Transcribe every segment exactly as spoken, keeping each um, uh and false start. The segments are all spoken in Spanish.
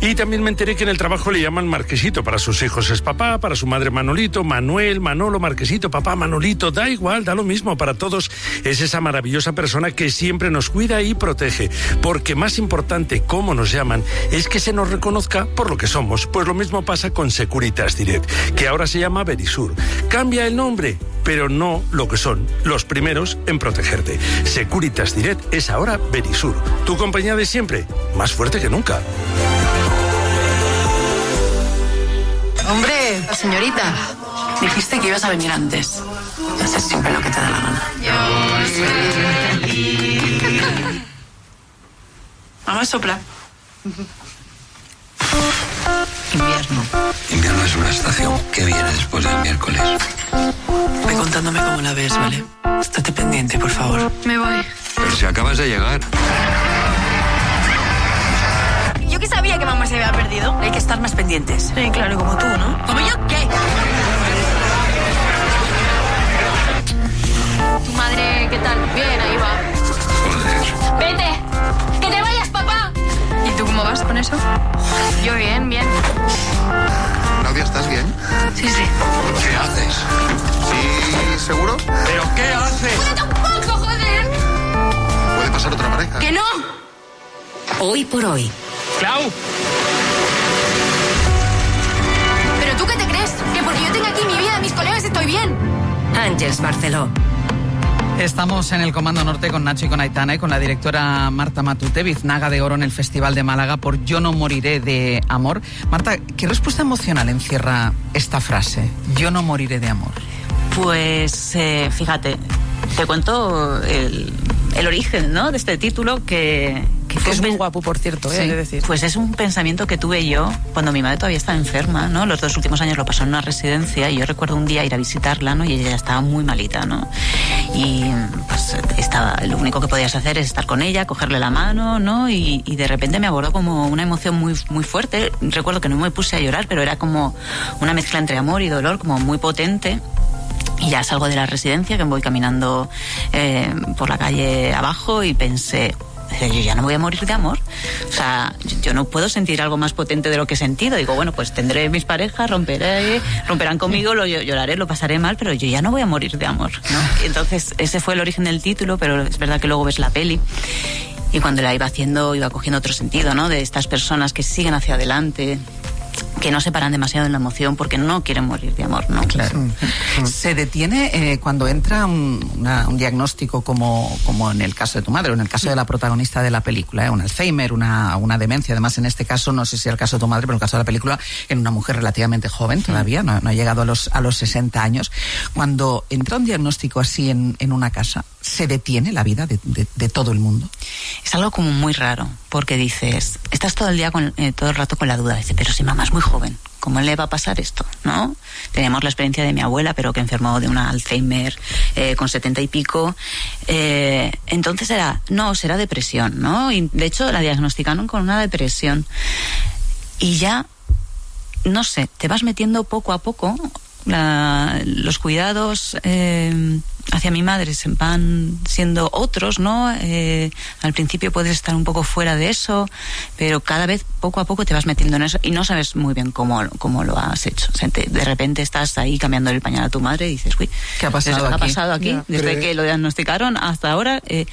Y también me enteré que en el trabajo le llaman Marquesito. Para sus hijos es papá, para su madre Manolito, Manuel, Manolo, Marquesito, papá, Manolito. Da igual, da lo mismo. Para todos es esa maravillosa persona que siempre nos cuida y protege. Porque más importante, cómo nos llaman, es que se nos reconozca por lo que somos. Pues lo mismo pasa con Securitas Direct, que ahora se llama Verisur. Cambia el nombre, pero no lo que son, los primeros en protegerte. Securitas Direct es ahora Verisur, tu compañía de siempre, más fuerte que nunca. Hombre, señorita, dijiste que ibas a venir antes. Haces siempre lo que te da la gana. Mamá, sopla. Invierno. Invierno es una estación que viene después del miércoles. Ve contándome cómo la ves, ¿vale? Estate pendiente, por favor. Me voy. Pero si acabas de llegar. Yo que sabía que mamá se había perdido. Hay que estar más pendientes. Sí, claro, como tú, ¿no? ¿Como yo qué? Tu madre, ¿qué tal? Bien, ahí va. Joder. ¡Vete! ¡Que te vayas, papá! ¿Y tú cómo vas con eso? Yo bien, bien. Claudia, ¿estás bien? Sí, sí. ¿Qué haces? ¿Sí, seguro? ¿Pero qué haces? ¡Puede tampoco, joder! ¿Puede pasar otra pareja? ¡Que no! Hoy por hoy. ¡Clau! ¿Pero tú qué te crees? Que porque yo tengo aquí mi vida, mis colegas, estoy bien. Ángels Barceló. Estamos en el Comando Norte con Nacho y con Aitana y con la directora Marta Matute, biznaga de oro en el Festival de Málaga por Yo no moriré de amor. Marta, ¿qué respuesta emocional encierra esta frase? Yo no moriré de amor. Pues eh, fíjate, te cuento el, el origen, ¿no?, de este título que... Que fue muy guapo, por cierto, ¿eh? Sí, de decir. pues es un pensamiento que tuve yo cuando mi madre todavía estaba enferma, ¿no? Los dos últimos años lo pasó en una residencia y yo recuerdo un día ir a visitarla, ¿no? Y ella estaba muy malita, ¿no? Y pues estaba, lo único que podías hacer es estar con ella, cogerle la mano, ¿no? Y, y de repente me abordó como una emoción muy, muy fuerte. Recuerdo que no me puse a llorar, pero era como una mezcla entre amor y dolor, como muy potente. Y ya salgo de la residencia, que me voy caminando eh, por la calle abajo y pensé... yo ya no voy a morir de amor. O sea, yo no puedo sentir algo más potente de lo que he sentido. Digo, bueno, pues tendré mis parejas, romperé, romperán conmigo, lo lloraré, lo pasaré mal, pero yo ya no voy a morir de amor, ¿no? Entonces, ese fue el origen del título, pero es verdad que luego ves la peli y cuando la iba haciendo iba cogiendo otro sentido, ¿no? De estas personas que siguen hacia adelante, que no se paran demasiado en la emoción porque no quieren morir de amor, ¿no? Claro. Se detiene eh, cuando entra un, una, un diagnóstico como, como en el caso de tu madre o en el caso de la protagonista de la película, ¿eh? Un Alzheimer, una, una demencia. Además, en este caso, no sé si es el caso de tu madre, pero en el caso de la película, en una mujer relativamente joven todavía, no, no ha llegado a los, a los sesenta años. Cuando entra un diagnóstico así en, en una casa, ¿se detiene la vida de, de, de todo el mundo? Es algo como muy raro, porque dices, estás todo el día, con, eh, todo el rato con la duda. Dices, pero si mamá es muy joven, ¿cómo le va a pasar esto? ¿No? Teníamos la experiencia de mi abuela, pero que enfermó de una Alzheimer eh, con setenta y pico. Eh, entonces era, no, será depresión, ¿no? Y de hecho la diagnosticaron con una depresión. Y ya, no sé, te vas metiendo poco a poco. La, los cuidados eh, hacia mi madre se van siendo otros, ¿no? Eh, al principio puedes estar un poco fuera de eso, pero cada vez poco a poco te vas metiendo en eso y no sabes muy bien cómo, cómo lo has hecho. O sea, te, de repente estás ahí cambiando el pañal a tu madre y dices, uy, ¿qué ha pasado ¿qué aquí? ha pasado aquí? Ya, Desde pero... que lo diagnosticaron hasta ahora, eh,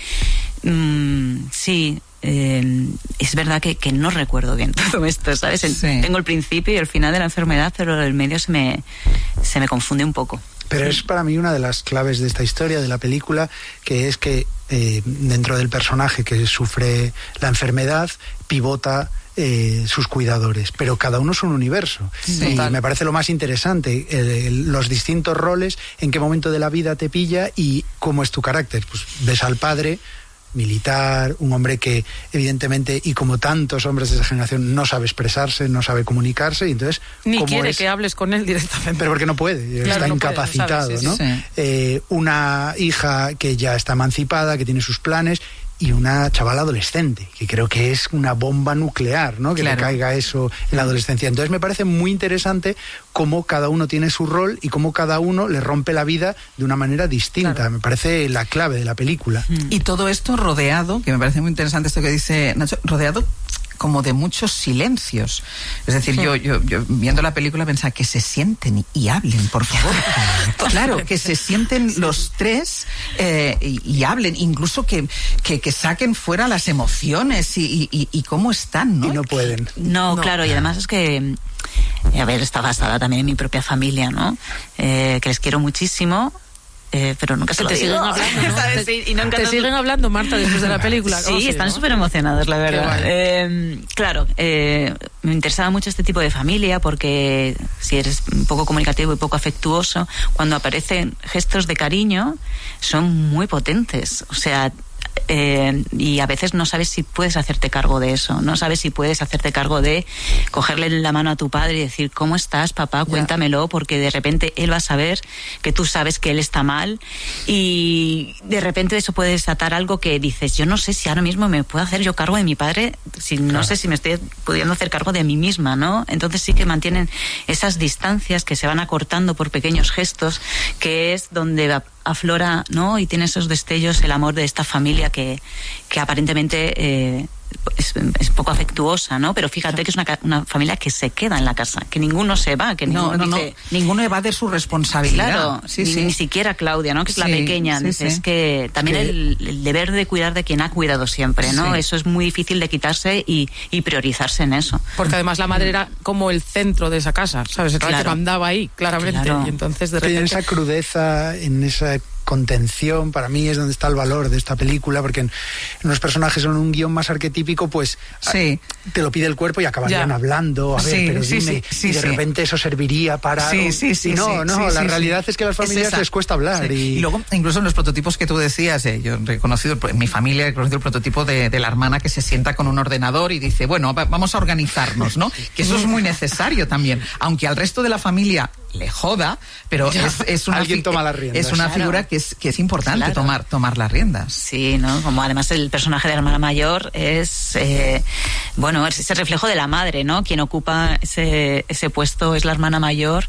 mmm, sí. Eh, es verdad que, que no recuerdo bien todo esto, ¿sabes? Sí. Tengo el principio y el final de la enfermedad, pero el medio se me, se me confunde un poco. Pero es para mí una de las claves de esta historia, de la película, que es que eh, dentro del personaje que sufre la enfermedad, pivota eh, sus cuidadores, pero cada uno es un universo. Sí, y total. Me parece lo más interesante, eh, los distintos roles, en qué momento de la vida te pilla y cómo es tu carácter. Pues ves al padre militar, un hombre que evidentemente, y como tantos hombres de esa generación, no sabe expresarse, no sabe comunicarse, y entonces ni quiere es... que hables con él directamente. Pero porque no puede, claro, está no incapacitado, puede, ¿no? ¿no? Sí. Eh, una hija que ya está emancipada, que tiene sus planes, y una chavala adolescente, que creo que es una bomba nuclear, ¿no? Que claro. le caiga eso en la adolescencia. Entonces me parece muy interesante cómo cada uno tiene su rol y cómo cada uno le rompe la vida de una manera distinta. Claro. Me parece la clave de la película. Y todo esto rodeado, que me parece muy interesante esto que dice Nacho, rodeado como de muchos silencios. Es decir, sí. yo, yo, yo viendo la película pensaba que se sienten y hablen, por favor. Claro, que se sienten sí. los tres eh, y, y hablen, incluso que, que, que saquen fuera las emociones y, y, y cómo están, ¿no? Y no pueden. No, no, claro, y además es que, a ver, está basada también en mi propia familia, ¿no? Eh, que les quiero muchísimo. Eh, pero nunca se te lo siguen digo. hablando, ¿no? ¿Sabes? Te, y nunca te nos... siguen hablando, Marta, después de la película. Sí, sí, están ¿no? súper emocionados, la verdad. Eh, claro, eh, me interesaba mucho este tipo de familia porque si eres un poco comunicativo y poco afectuoso, cuando aparecen gestos de cariño son muy potentes. O sea, Eh, y a veces no sabes si puedes hacerte cargo de eso, no sabes si puedes hacerte cargo de cogerle la mano a tu padre y decir, ¿cómo estás, papá? Cuéntamelo, porque de repente él va a saber que tú sabes que él está mal y de repente eso puede desatar algo que dices, yo no sé si ahora mismo me puedo hacer yo cargo de mi padre, si no claro. sé si me estoy pudiendo hacer cargo de mí misma, ¿no? Entonces sí que mantienen esas distancias que se van acortando por pequeños gestos, que es donde va aflora, ¿no? Y tiene esos destellos el amor de esta familia que, que aparentemente eh, es, es poco afectuosa, ¿no? Pero fíjate que es una, una familia que se queda en la casa, que ninguno se va, que ninguno no, no, dice... No. Ninguno evade su responsabilidad. Claro, sí, ni, sí. ni siquiera Claudia, ¿no? Que es sí, la pequeña. Sí, dices sí. que también que... el, el deber de cuidar de quien ha cuidado siempre, ¿no? Sí. Eso es muy difícil de quitarse y, y priorizarse en eso. Porque además la madre era como el centro de esa casa, ¿sabes? Era la que mandaba ahí, claramente. Claro. Y entonces de repente... En esa crudeza, en esa contención, para mí es donde está el valor de esta película, porque en, en los personajes son un guión más arquetípico, pues sí. a, te lo pide el cuerpo y acabarían ya. hablando, a ver, sí, pero sí, dime, sí, sí, y de sí. repente eso serviría para... Sí, sí, sí. Y no, sí, no, sí, la sí, realidad sí. es que a las familias es les cuesta hablar. Sí. Y... y luego, incluso en los prototipos que tú decías, eh, yo he reconocido, en mi familia he conocido el prototipo de, de la hermana que se sienta con un ordenador y dice, bueno, va, vamos a organizarnos, ¿no? Que eso es muy necesario también, aunque al resto de la familia le joda, pero es, es una alguien toma las riendas. Es una claro. figura que es que es importante claro. tomar tomar las riendas. Sí, ¿no? Como además el personaje de la hermana mayor es eh, bueno, es ese reflejo de la madre, ¿no? Quien ocupa ese ese puesto es la hermana mayor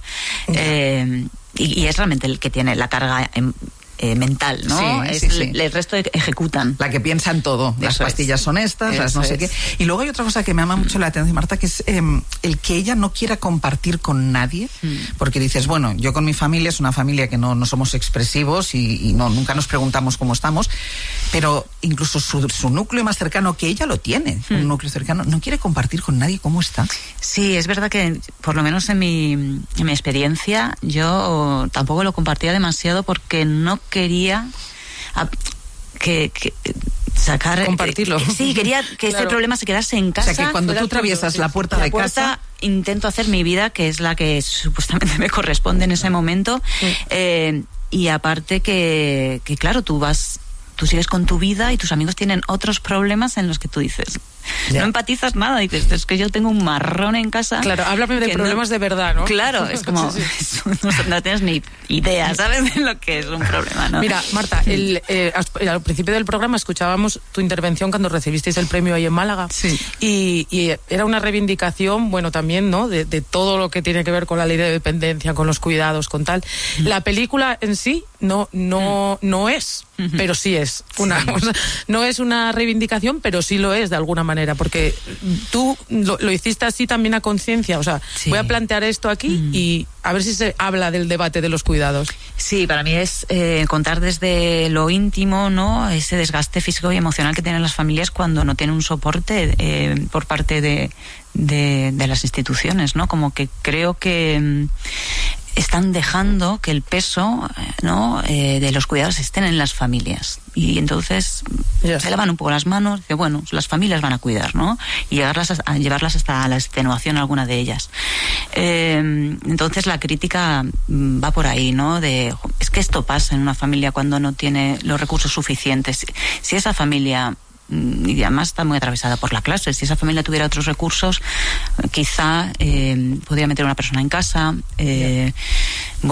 eh, y, y es realmente el que tiene la carga en, Eh, mental, ¿no? Sí, es sí, sí. El, el resto ejecutan. La que piensa en todo. Las Eso pastillas es. son estas, Eso las no sé es. qué. Y luego hay otra cosa que me llama mucho la atención, Marta, que es eh, el que ella no quiera compartir con nadie, mm. porque dices, bueno, yo con mi familia es una familia que no, no somos expresivos y, y no nunca nos preguntamos cómo estamos, pero incluso su, su núcleo más cercano, que ella lo tiene, mm. un núcleo cercano, no quiere compartir con nadie cómo está. Sí, es verdad que, por lo menos en mi, en mi experiencia, yo tampoco lo compartía demasiado porque no quería... A, que, que sacar compartirlo eh, sí quería que claro. ese problema se quedase en casa. O sea que cuando tú atraviesas la puerta la de puerta, casa intento hacer mi vida, que es la que supuestamente me corresponde en ese momento, sí. eh, y aparte que, que claro, tú vas tú sigues con tu vida y tus amigos tienen otros problemas en los que tú dices, yeah. no empatizas nada, dices, es que yo tengo un marrón en casa. Claro, háblame de problemas no, de verdad, ¿no? Claro, es como, sí, sí. no, no tienes ni idea, ¿sabes? De lo que es un problema, ¿no? Mira, Marta, el, eh, al principio del programa escuchábamos tu intervención cuando recibisteis el premio ahí en Málaga. Sí. Y, y era una reivindicación, bueno, también, ¿no? De, de todo lo que tiene que ver con la ley de dependencia, con los cuidados, con tal. Mm. La película en sí no, no, mm. no es, mm-hmm. pero sí es. Una, sí. O sea, no es una reivindicación, pero sí lo es de alguna manera, porque tú lo, lo hiciste así también a conciencia, o sea, sí. voy a plantear esto aquí mm. y a ver si se habla del debate de los cuidados. Sí, para mí es eh, contar desde lo íntimo, ¿no? Ese desgaste físico y emocional que tienen las familias cuando no tienen un soporte eh, por parte de, de, de las instituciones, ¿no? Como que creo que mm, están dejando que el peso, ¿no? eh, de los cuidados estén en las familias. Y entonces yes. se lavan un poco las manos, que bueno, las familias van a cuidar, ¿no? Y llevarlas, a, a llevarlas hasta la extenuación alguna de ellas. Eh, entonces la crítica va por ahí, ¿no? De, es que esto pasa en una familia cuando no tiene los recursos suficientes. Si esa familia, y además está muy atravesada por la clase, si esa familia tuviera otros recursos, quizá eh, podría meter a una persona en casa, eh, yeah. bueno,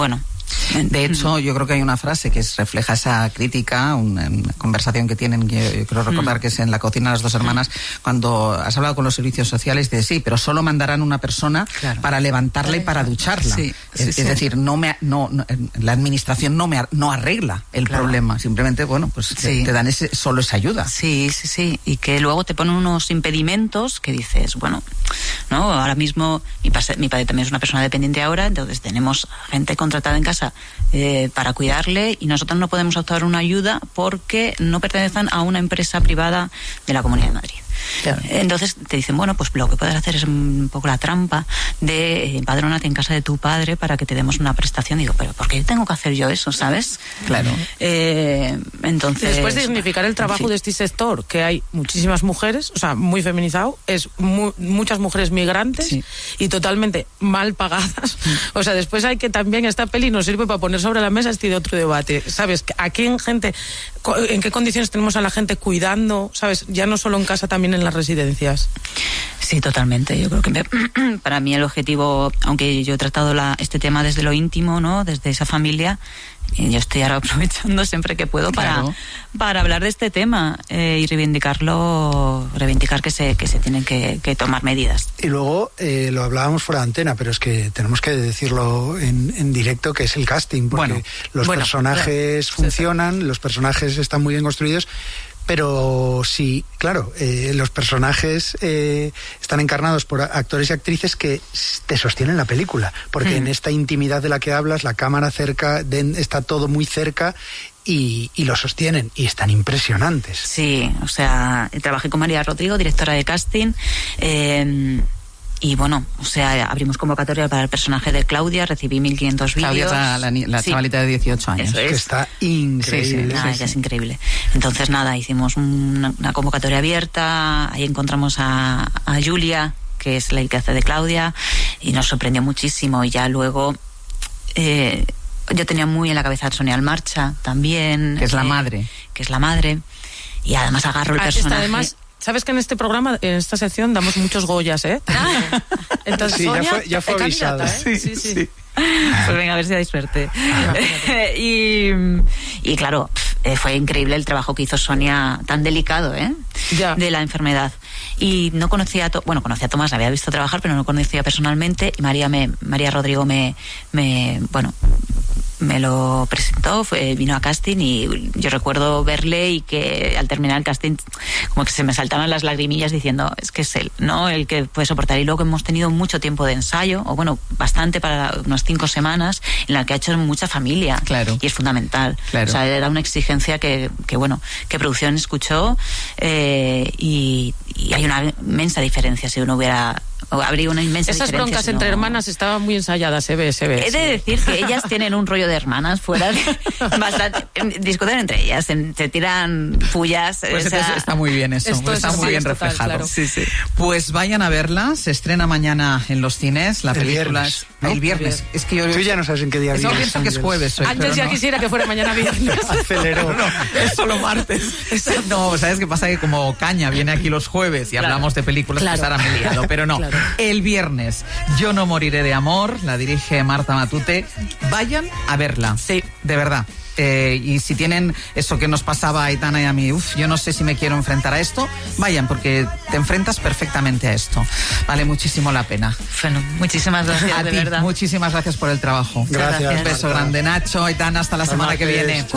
De hecho, yo creo que hay una frase que es, refleja esa crítica, una, una conversación que tienen, yo, yo creo recordar mm. que es en La cocina de las dos hermanas, cuando has hablado con los servicios sociales, de sí, pero solo mandarán una persona claro. para levantarla y para ducharla. Sí, es, sí, es sí. decir, no me, no, no, la administración no me no arregla el claro. problema, simplemente, bueno, pues sí. te, te dan ese, solo esa ayuda. Sí, sí, sí, y que luego te ponen unos impedimentos que dices, bueno, no, ahora mismo mi, pase, mi padre también es una persona dependiente ahora, entonces tenemos gente contratada en casa eh, para cuidarle y nosotros no podemos optar una ayuda porque no pertenecen a una empresa privada de la Comunidad de Madrid. Claro. Entonces te dicen, bueno, pues lo que puedes hacer es un poco la trampa de empadrónate en casa de tu padre para que te demos una prestación. Digo, pero ¿por qué tengo que hacer yo eso, sabes? Claro. Eh, entonces... Después de dignificar el trabajo sí. de este sector, que hay muchísimas mujeres, o sea, muy feminizado, es mu muchas mujeres migrantes sí. y totalmente mal pagadas. Sí. O sea, después hay que también, esta peli nos sirve para poner sobre la mesa este de otro debate. ¿Sabes? Aquí en gente, ¿en qué condiciones tenemos a la gente cuidando? ¿Sabes? Ya no solo en casa, también en las residencias. Sí, totalmente. Yo creo que me, para mí el objetivo, aunque yo he tratado la, este tema desde lo íntimo, ¿no? Desde esa familia, y yo estoy ahora aprovechando siempre que puedo para, claro. para hablar de este tema eh, y reivindicarlo, reivindicar que se, que se tienen que, que tomar medidas. Y luego eh, lo hablábamos fuera de antena, pero es que tenemos que decirlo en, en directo, que es el casting, porque bueno, los bueno, personajes claro. funcionan, los personajes están muy bien construidos. Pero sí, claro, eh, los personajes eh, están encarnados por actores y actrices que te sostienen la película, porque mm. en esta intimidad de la que hablas, la cámara cerca, de, está todo muy cerca y, y lo sostienen, y están impresionantes. Sí, o sea, trabajé con María Rodrigo, directora de casting, eh, y bueno, o sea, abrimos convocatoria para el personaje de Claudia, recibí mil quinientos vídeos. Claudia es la, la, la sí. chavalita de dieciocho años. Eso es. Que está increíble. Sí, sí, nada, sí, ella sí. es increíble. Entonces, nada, hicimos una, una convocatoria abierta, ahí encontramos a, a Julia, que es la que hace de Claudia, y nos sorprendió muchísimo. Y ya luego, eh, yo tenía muy en la cabeza a Sonia Almarcha también. Que es la eh, madre. Que es la madre. Y además agarro el personaje. Está además... ¿Sabes que en este programa, en esta sección, damos muchos Goyas, eh? Ah. Entonces, sí, Sonia, ya fue, ya fue avisada. ¿eh? Sí, sí, sí. sí. Pues venga, a ver si dais suerte. y, y claro, fue increíble el trabajo que hizo Sonia, tan delicado, ¿eh? Ya. De la enfermedad. Y no conocía a, to bueno, conocía a Tomás, la había visto trabajar, pero no conocía personalmente. Y María, me, María Rodrigo me, me, bueno, me lo presentó, fue, vino a casting y yo recuerdo verle y que al terminar el casting como que se me saltaban las lagrimillas diciendo, es que es él, ¿no? El que puede soportar. Y luego hemos tenido mucho tiempo de ensayo, o bueno, bastante, para unas cinco semanas, en la que ha hecho mucha familia. Claro. Y es fundamental. Claro. O sea, era una exigencia que, que bueno, que producción escuchó eh, y, y hay una inmensa diferencia si uno hubiera... habría una inmensa Esas diferencia. broncas Si no... entre hermanas estaban muy ensayadas, se ve, se ve. He de decir que ellas tienen un rollo de hermanas fuera de... bastante, discuten entre ellas, se, se tiran pullas. Pues o sea... está muy bien eso, Esto está es, muy sí, bien total, reflejado. Claro. Sí, sí. Pues vayan a verla, se estrena mañana en los cines, la el película viernes, es... ¿no? El viernes. Es que yo... Tú ya no sabes en qué día Eso vienes. pienso que es jueves hoy. Antes ya no. quisiera que fuera mañana viernes. Aceleró. No, es solo martes. No, ¿sabes qué pasa? Que como Caña viene aquí los jueves y claro. hablamos de películas, Claro. pues ahora me he liado. Pero no, Claro. el viernes, Yo no moriré de amor, la dirige Marta Matute. Vayan a verla. Sí. De verdad. Eh, y si tienen eso que nos pasaba a Aitana y a mí, uff, yo no sé si me quiero enfrentar a esto, vayan, porque te enfrentas perfectamente a esto. Vale muchísimo la pena. Bueno, muchísimas gracias, a de ti, verdad. muchísimas gracias por el trabajo. Gracias. Un beso grande, Nacho, Aitana, hasta la Hasta semana que martes. viene.